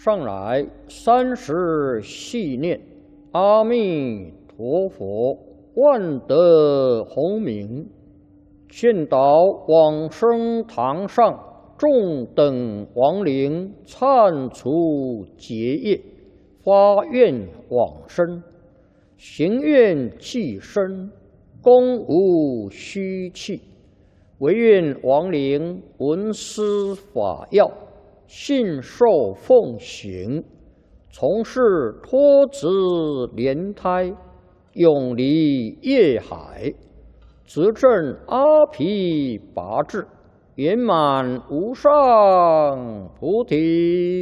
上来30系念阿弥陀佛，万德洪名，劝导往生堂上众等亡灵忏除结业，发愿往生，行愿既生，功无虚弃，唯愿亡灵闻思法要，信受奉行，从事脱子莲胎，永离业海，执证阿毗跋致，圆满无上菩提。